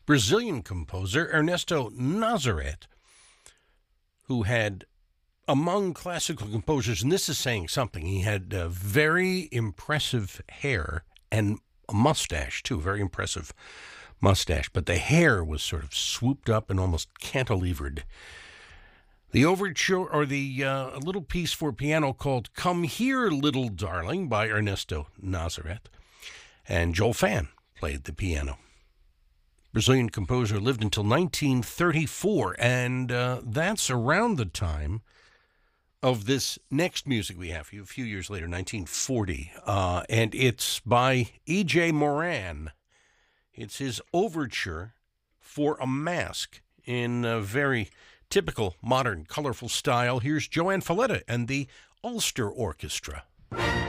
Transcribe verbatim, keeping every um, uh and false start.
Brazilian composer Ernesto Nazareth, who had, among classical composers, and this is saying something, he had uh, very impressive hair and a mustache, too, very impressive mustache, but the hair was sort of swooped up and almost cantilevered. The overture, or the uh, little piece for piano called Come Here, Little Darling by Ernesto Nazareth, and Joel Phan played the piano. Brazilian composer lived until nineteen thirty-four, and uh, that's around the time of this next music we have, a few years later, nineteen forty, uh, and it's by E J Moran. It's his overture for a mask in a very typical, modern, colorful style. Here's Joanne Falletta and the Ulster Orchestra.